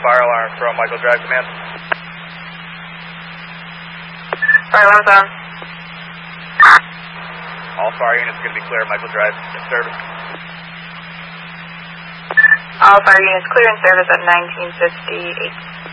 fire alarm from Michael Drive Command. Fire alarm's on. All fire units going to be clear. Michael Drive in service. All fire units clear in service at 1958.